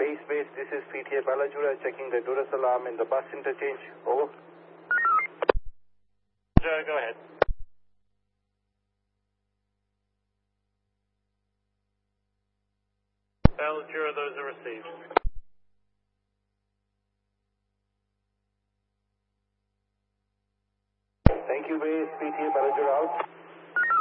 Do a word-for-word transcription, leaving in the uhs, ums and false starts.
Base, base, this is P T A Balajura checking the Durus alarm in the bus interchange. Over. Joe, go ahead. Balajura, those are received. Thank you, base, P T A Balajura out.